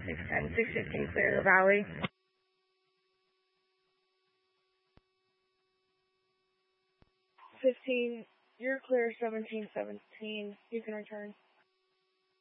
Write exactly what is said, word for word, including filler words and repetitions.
six ten, six fifteen, clear Valley. fifteen, you're clear, seventeen seventeen, you can return.